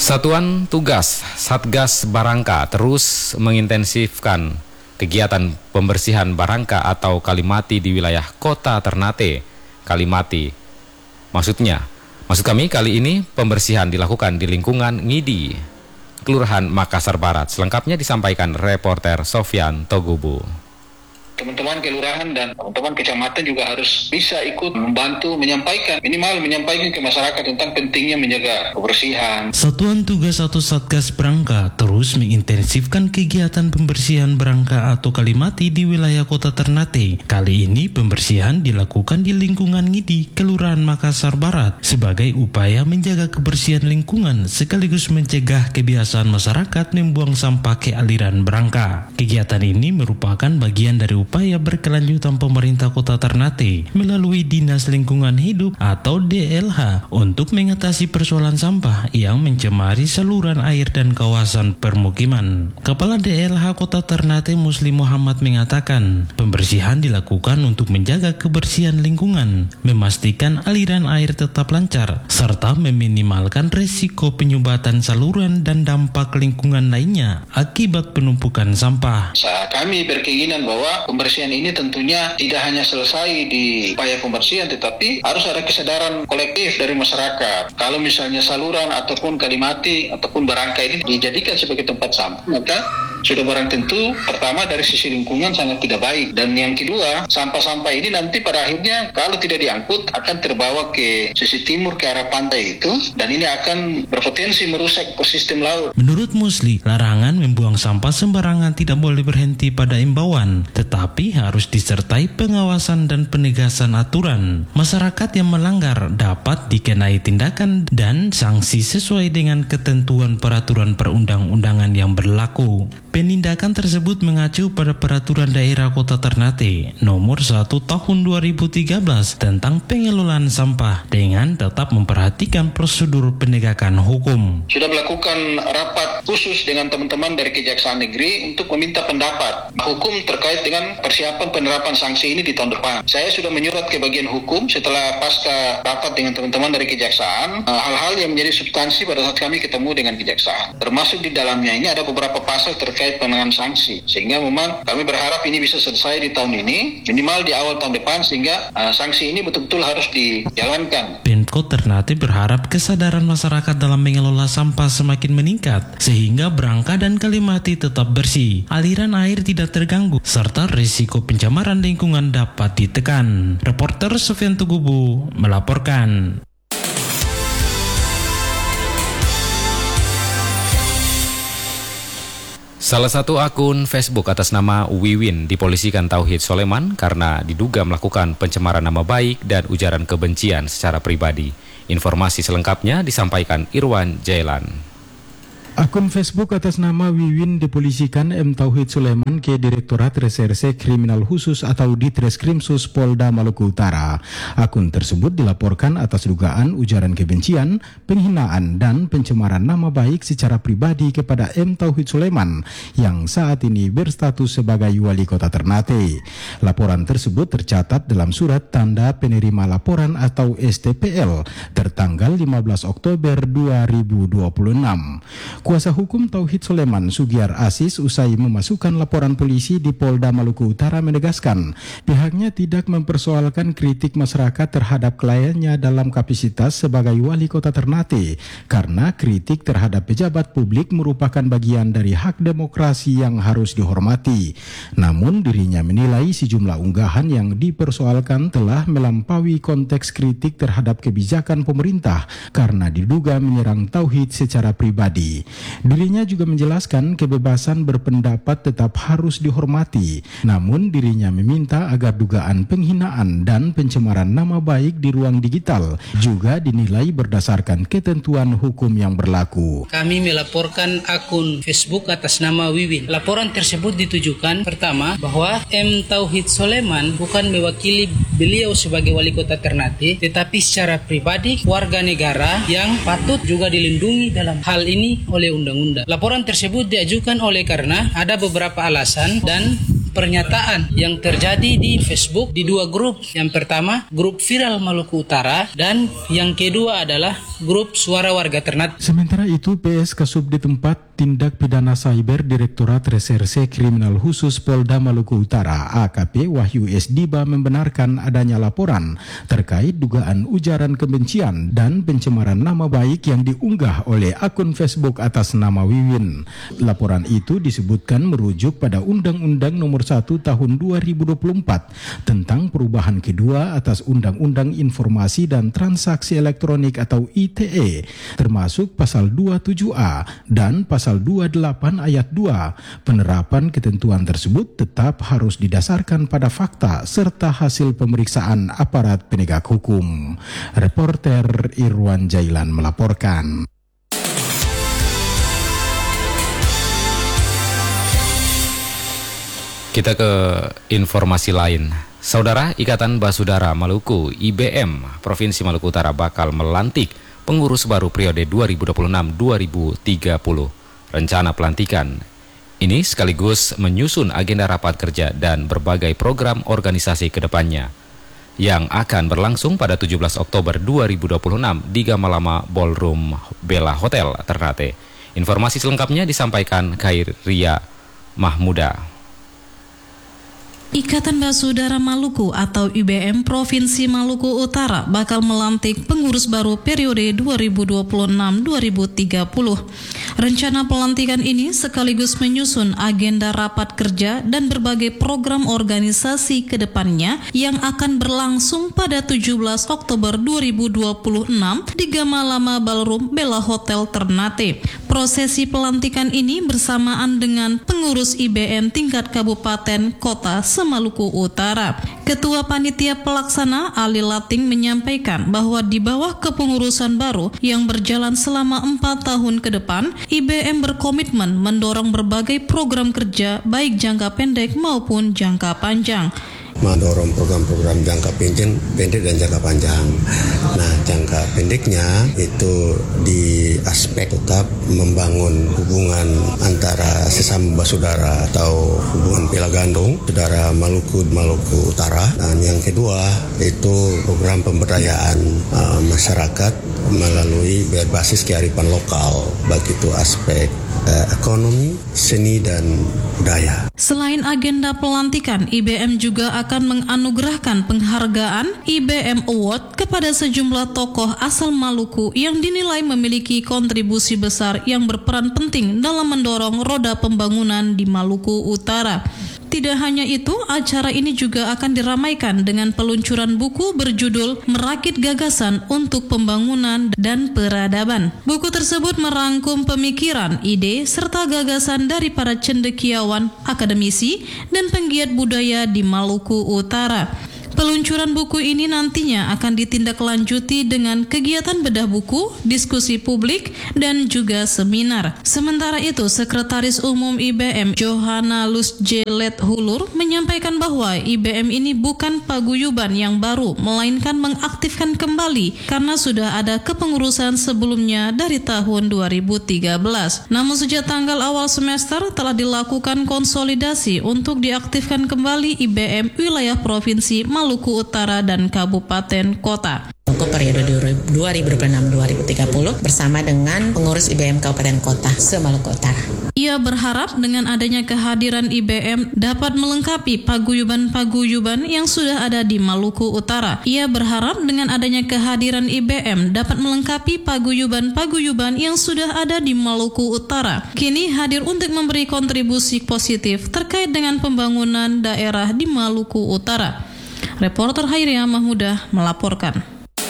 Satuan Tugas Satgas Barangka terus mengintensifkan kegiatan pembersihan barangka atau kalimati di wilayah Kota Ternate, Kalimati. Maksud kami kali ini pembersihan dilakukan di lingkungan Ngidi, Kelurahan Makassar Barat. Selengkapnya disampaikan reporter Sofyan Togubu. Teman-teman kelurahan dan teman-teman kecamatan juga harus bisa ikut membantu minimal menyampaikan ke masyarakat tentang pentingnya menjaga kebersihan. Satuan Tugas atau Satgas Barangka terus mengintensifkan kegiatan pembersihan barangka atau kalimati di wilayah Kota Ternate. Kali ini pembersihan dilakukan di lingkungan Ngidi, Kelurahan Makassar Barat sebagai upaya menjaga kebersihan lingkungan sekaligus mencegah kebiasaan masyarakat membuang sampah ke aliran barangka. Kegiatan ini merupakan bagian dari upaya berkelanjutan pemerintah Kota Ternate melalui Dinas Lingkungan Hidup atau DLH untuk mengatasi persoalan sampah yang mencemari saluran air dan kawasan permukiman. Kepala DLH Kota Ternate Muslim Muhammad mengatakan, pembersihan dilakukan untuk menjaga kebersihan lingkungan, memastikan aliran air tetap lancar, serta meminimalkan risiko penyumbatan saluran dan dampak lingkungan lainnya akibat penumpukan sampah. Kami berkeinginan bahwa pembersihan ini tentunya tidak hanya selesai di upaya pembersihan, tetapi harus ada kesadaran kolektif dari masyarakat. Kalau misalnya saluran ataupun kalimati ataupun barangka ini dijadikan sebagai tempat sampah, maka sudah barang tentu pertama dari sisi lingkungan sangat tidak baik, dan yang kedua sampah-sampah ini nanti pada akhirnya kalau tidak diangkut akan terbawa ke sisi timur ke arah pantai itu, dan ini akan berpotensi merusak ekosistem laut. Menurut Musli, larangan membuang sampah sembarangan tidak boleh berhenti pada imbauan, tetapi harus disertai pengawasan dan penegasan aturan. Masyarakat yang melanggar dapat dikenai tindakan dan sanksi sesuai dengan ketentuan peraturan perundang-undangan yang berlaku. Penindakan tersebut mengacu pada Peraturan Daerah Kota Ternate Nomor 1 Tahun 2013 tentang pengelolaan sampah dengan tetap memperhatikan prosedur penegakan hukum. Sudah melakukan rapat khusus dengan teman-teman dari Kejaksaan Negeri untuk meminta pendapat hukum terkait dengan persiapan penerapan sanksi ini di tahun depan. Saya sudah menyurat ke bagian hukum setelah pasca rapat dengan teman-teman dari Kejaksaan, hal-hal yang menjadi substansi pada saat kami ketemu dengan Kejaksaan. Termasuk di dalamnya ini ada beberapa pasal terkait penanganan sanksi, sehingga memang kami berharap ini bisa selesai di tahun ini, minimal di awal tahun depan, sehingga sanksi ini betul-betul harus dijalankan. Pemkot Ternate berharap kesadaran masyarakat dalam mengelola sampah semakin meningkat, sehingga barangka dan kalimati tetap bersih, aliran air tidak terganggu, serta risiko pencemaran lingkungan dapat ditekan. Reporter Sofyan Togubu melaporkan. Salah satu akun Facebook atas nama Wiwin dipolisikan Tauhid Soleman karena diduga melakukan pencemaran nama baik dan ujaran kebencian secara pribadi. Informasi selengkapnya disampaikan Irwan Jailan. Akun Facebook atas nama Wiwin dipolisikan M. Tauhid Sulaiman ke Direktorat Reserse Kriminal Khusus atau Ditreskrimsus Polda Maluku Utara. Akun tersebut dilaporkan atas dugaan ujaran kebencian, penghinaan, dan pencemaran nama baik secara pribadi kepada M. Tauhid Sulaiman yang saat ini berstatus sebagai Wali Kota Ternate. Laporan tersebut tercatat dalam surat tanda penerima laporan atau STPL tertanggal 15 Oktober 2026. Kuasa hukum Tauhid Sulaiman, Sugiar Asis, usai memasukkan laporan polisi di Polda Maluku Utara menegaskan pihaknya tidak mempersoalkan kritik masyarakat terhadap kliennya dalam kapasitas sebagai Wali Kota Ternate karena kritik terhadap pejabat publik merupakan bagian dari hak demokrasi yang harus dihormati. Namun dirinya menilai sejumlah unggahan yang dipersoalkan telah melampaui konteks kritik terhadap kebijakan pemerintah karena diduga menyerang Tauhid secara pribadi. Dirinya juga menjelaskan kebebasan berpendapat tetap harus dihormati, namun dirinya meminta agar dugaan penghinaan dan pencemaran nama baik di ruang digital juga dinilai berdasarkan ketentuan hukum yang berlaku. Kami melaporkan akun Facebook atas nama Wiwin. Laporan tersebut ditujukan pertama bahwa M. Tauhid Soleman bukan mewakili beliau sebagai Wali Kota Ternate, tetapi secara pribadi warga negara yang patut juga dilindungi dalam hal ini oleh undang-undang. Laporan tersebut diajukan oleh karena ada beberapa alasan dan pernyataan yang terjadi di Facebook di dua grup. Yang pertama, grup Viral Maluku Utara, dan yang kedua adalah grup Suara Warga Ternate. Sementara itu, PS Kasubdit 4 Tindak Pidana Cyber Direktorat Reserse Kriminal Khusus Polda Maluku Utara AKP Wahyu S. Diba membenarkan adanya laporan terkait dugaan ujaran kebencian dan pencemaran nama baik yang diunggah oleh akun Facebook atas nama Wiwin. Laporan itu disebutkan merujuk pada Undang-Undang Nomor 1 Tahun 2024 tentang perubahan kedua atas Undang-Undang Informasi dan Transaksi Elektronik atau ITE, termasuk Pasal 27A dan Pasal 28 Ayat 2. Penerapan ketentuan tersebut tetap harus didasarkan pada fakta serta hasil pemeriksaan aparat penegak hukum. Reporter Irwan Jailan melaporkan. Kita ke informasi lain. Saudara, Ikatan Basudara Maluku IBM Provinsi Maluku Utara bakal melantik pengurus baru periode 2026-2030. Rencana pelantikan ini sekaligus menyusun agenda rapat kerja dan berbagai program organisasi ke depannya yang akan berlangsung pada 17 Oktober 2026 di Gamalama Ballroom Bella Hotel Ternate. Informasi selengkapnya disampaikan Khairia Mahmuda. Ikatan Basudara Maluku atau IBM Provinsi Maluku Utara bakal melantik pengurus baru periode 2026-2030. Rencana pelantikan ini sekaligus menyusun agenda rapat kerja dan berbagai program organisasi ke depannya yang akan berlangsung pada 17 Oktober 2026 di Gamalama Ballroom Bella Hotel Ternate. Prosesi pelantikan ini bersamaan dengan pengurus IBM tingkat kabupaten kota Maluku Utara. Ketua Panitia Pelaksana Ali Lating menyampaikan bahwa di bawah kepengurusan baru yang berjalan selama 4 tahun ke depan, IBM berkomitmen mendorong berbagai program kerja baik jangka pendek maupun jangka panjang. Mendorong program-program jangka pendek dan jangka panjang. Nah, jangka pendeknya itu di aspek tetap membangun hubungan antara sesama basudara atau hubungan pelagandung saudara Maluku Utara. Dan yang kedua itu program pemberdayaan masyarakat melalui berbasis kearifan lokal, baik itu aspek ekonomi, seni, dan budaya. Selain agenda pelantikan, IBM juga akan menganugerahkan penghargaan IBM Award kepada sejumlah tokoh asal Maluku yang dinilai memiliki kontribusi besar yang berperan penting dalam mendorong roda pembangunan di Maluku Utara. Tidak hanya itu, acara ini juga akan diramaikan dengan peluncuran buku berjudul Merakit Gagasan untuk Pembangunan dan Peradaban. Buku tersebut merangkum pemikiran, ide, serta gagasan dari para cendekiawan, akademisi, dan penggiat budaya di Maluku Utara. Peluncuran buku ini nantinya akan ditindaklanjuti dengan kegiatan bedah buku, diskusi publik, dan juga seminar. Sementara itu, Sekretaris Umum IBM Johanna Lusjelet Hulur menyampaikan bahwa IBM ini bukan paguyuban yang baru, melainkan mengaktifkan kembali karena sudah ada kepengurusan sebelumnya dari tahun 2013. Namun sejak tanggal awal semester telah dilakukan konsolidasi untuk diaktifkan kembali IBM wilayah Provinsi Maluku Utara dan Kabupaten Kota. Untuk periode 2026-2030 bersama dengan pengurus IBM Kabupaten Kota se-Maluku Utara. Ia berharap dengan adanya kehadiran IBM dapat melengkapi paguyuban-paguyuban yang sudah ada di Maluku Utara. Ia berharap dengan adanya kehadiran IBM dapat melengkapi paguyuban-paguyuban yang sudah ada di Maluku Utara. Kini hadir untuk memberi kontribusi positif terkait dengan pembangunan daerah di Maluku Utara. Reporter Khairia Mahmuda melaporkan.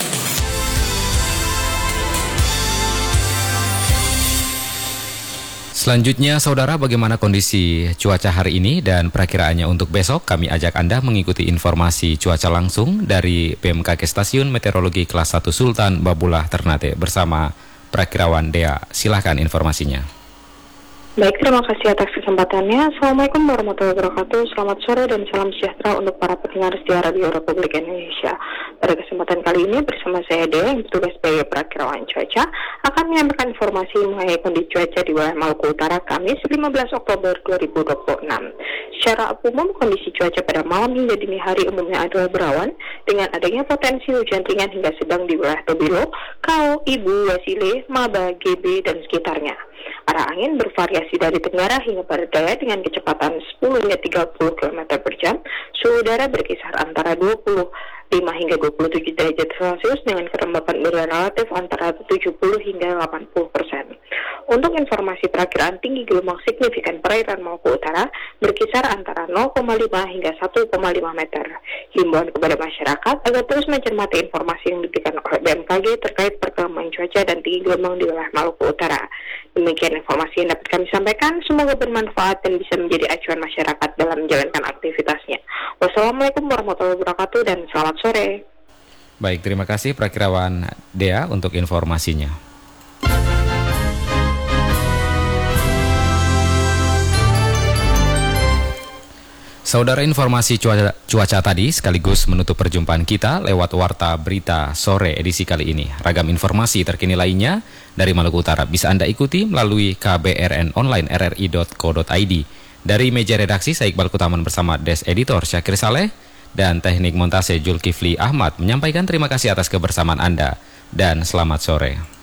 Selanjutnya, saudara, bagaimana kondisi cuaca hari ini dan perakiraannya untuk besok? Kami ajak Anda mengikuti informasi cuaca langsung dari BMKG Stasiun Meteorologi Kelas 1 Sultan Babulah Ternate bersama Prakirawan Dea. Silahkan informasinya. Baik, terima kasih atas kesempatannya. Assalamualaikum warahmatullahi wabarakatuh. Selamat sore dan salam sejahtera untuk para pendengar setia Radio Republik Indonesia. Pada kesempatan kali ini bersama saya Dea yang bertugas sebagai perakirawan cuaca akan menyampaikan informasi mengenai kondisi cuaca di wilayah Maluku Utara Kamis 15 Oktober 2026. Secara umum kondisi cuaca pada malam hingga dini hari umumnya adalah berawan dengan adanya potensi hujan ringan hingga sedang di wilayah Tobilo, Kau, Ibu, Wasile, Maba, GB dan sekitarnya. Arah angin bervariasi dari tenggara hingga barat daya dengan kecepatan 10 hingga 30 km per jam. Suhu udara berkisar antara 25 hingga 27 derajat Celcius dengan kelembapan udara relatif antara 70 hingga 80%. Untuk informasi perakiraan tinggi gelombang signifikan perairan Maluku Utara berkisar antara 0,5 hingga 1,5 meter. Himbauan kepada masyarakat agar terus mencermati informasi yang diberikan oleh BMKG terkait perkembangan cuaca dan tinggi gelombang di wilayah Maluku Utara. Demikian informasi yang dapat kami sampaikan, semoga bermanfaat dan bisa menjadi acuan masyarakat dalam menjalankan aktivitasnya. Wassalamualaikum warahmatullahi wabarakatuh dan selamat sore. Baik, terima kasih Perakirawan Dea untuk informasinya. Saudara, informasi cuaca tadi sekaligus menutup perjumpaan kita lewat Warta Berita Sore edisi kali ini. Ragam informasi terkini lainnya dari Maluku Utara bisa Anda ikuti melalui KBRN online rri.co.id. Dari meja redaksi, saya Iqbal Kutaman bersama Des Editor Syakir Saleh dan teknik montase Julkifli Ahmad menyampaikan terima kasih atas kebersamaan Anda dan selamat sore.